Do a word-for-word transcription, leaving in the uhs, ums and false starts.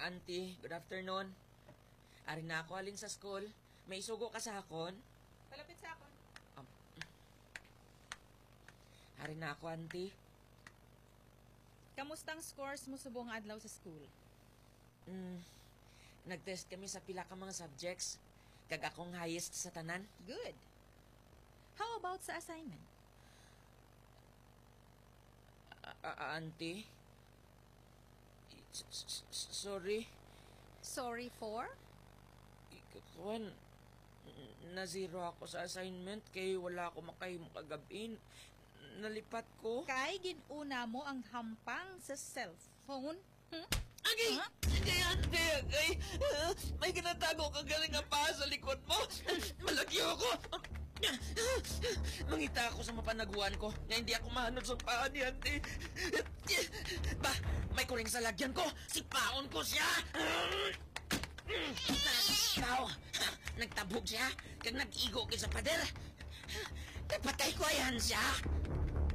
auntie, good afternoon. Ari na ako alin sa school. May isugo ka sa hakon? Palapit sa akon. Um, Ari na ako, auntie. Kamustang scores mo subong adlaw sa school? Mm, nag-test kami sa pila ka mga subjects. Kag akong highest sa tanan. Good. How about sa assignment? A- auntie? S- s- Sorry. Sorry for? Kuan, na-zero ako sa assignment kay wala ako makahimo kagabi. Nalipat ko. Kay ginuna mo ang hampang sa cellphone? Hmm? Agay! Huh? Hindi, auntie! Agay! Uh, may kinatago kang galing nga pa sa likod mo. Malagyo ako. Mangita ako sa mapanaguan ko na hindi ako mahanod sa paan ni auntie. Ba, may kuring sa lagyan ko. Sipaon ko siya. Ikaw, nagtabog siya kag nag-igo kay sa pader. Kapatay ko ayan siya.